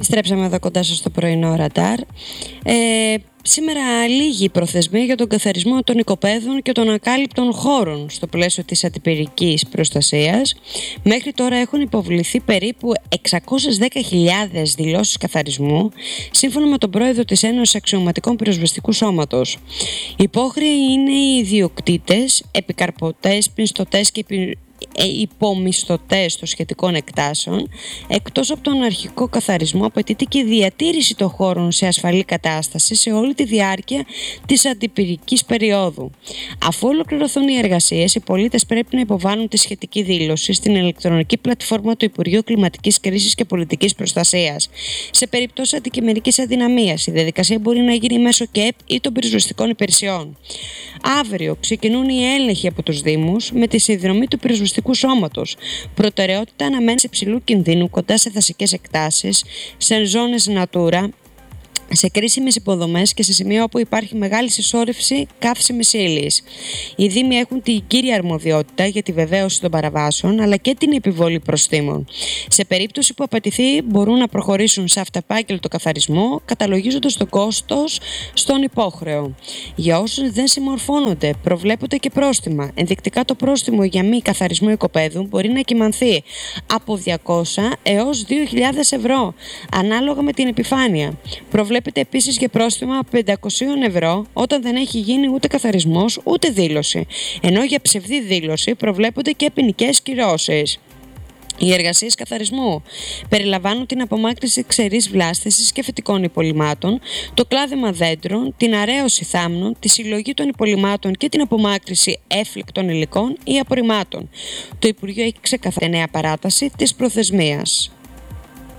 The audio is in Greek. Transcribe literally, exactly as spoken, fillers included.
Στρέψαμε εδώ κοντά σας στο πρωινό ραντάρ. Ε, σήμερα λίγη η προθεσμία για τον καθαρισμό των οικοπαίδων και των ακάλυπτων χώρων στο πλαίσιο της αντιπυρικής προστασίας. Μέχρι τώρα έχουν υποβληθεί περίπου εξακόσιες δέκα χιλιάδες δηλώσεις καθαρισμού, σύμφωνα με τον πρόεδρο της Ένωσης Αξιωματικών Πυροσβεστικού Σώματος. Υπόχρεοι είναι οι ιδιοκτήτες, επικαρπωτές, πιστωτές και επι... υπομισθωτές των σχετικών εκτάσεων. Εκτός από τον αρχικό καθαρισμό, απαιτείται και η διατήρηση των χώρων σε ασφαλή κατάσταση σε όλη τη διάρκεια της αντιπυρικής περίοδου. Αφού ολοκληρωθούν οι εργασίες, οι πολίτες πρέπει να υποβάλουν τη σχετική δήλωση στην ηλεκτρονική πλατφόρμα του Υπουργείου Κλιματικής Κρίσης και Πολιτικής Προστασίας. Σε περίπτωση αντικειμενικής αδυναμίας, η διαδικασία μπορεί να γίνει μέσω ΚΕΠ ή των πυροσβεστικών υπηρεσιών. Αύριο ξεκινούν οι έλεγχοι από τους Δήμους με τη συνδρομή του Πυροσβεστικού Σώματος. Προτεραιότητα αναμένεται υψηλού κινδύνου κοντά σε δασικές εκτάσεις, σε ζώνες Natura, σε κρίσιμες υποδομές και σε σημεία όπου υπάρχει μεγάλη συσσόρευση καύσιμης ύλης. Οι Δήμοι έχουν την κύρια αρμοδιότητα για τη βεβαίωση των παραβάσεων αλλά και την επιβολή προστίμων. Σε περίπτωση που απαιτηθεί, μπορούν να προχωρήσουν σε αυταπάγγελτο καθαρισμό, καταλογίζοντας το κόστος στον υπόχρεο. Για όσους δεν συμμορφώνονται, προβλέπονται και πρόστιμα. Ενδεικτικά, το πρόστιμο για μη καθαρισμό οικοπαίδου μπορεί να κυμανθεί από διακόσια έως δύο χιλιάδες ευρώ, ανάλογα με την επιφάνεια. Προβλέπεται επίσης για πρόστιμα πεντακόσια ευρώ όταν δεν έχει γίνει ούτε καθαρισμός ούτε δήλωση, ενώ για ψευδή δήλωση προβλέπονται και ποινικές κυρώσεις. Οι εργασίες καθαρισμού περιλαμβάνουν την απομάκρυνση ξερής βλάστησης και φυτικών υπολειμμάτων, το κλάδεμα δέντρων, την αραίωση θάμνων, τη συλλογή των υπολειμμάτων και την απομάκρυνση έφλεκτων υλικών ή απορριμμάτων. Το Υπουργείο έχει ξεκαθαρίσει νέα παράταση της προθεσμίας.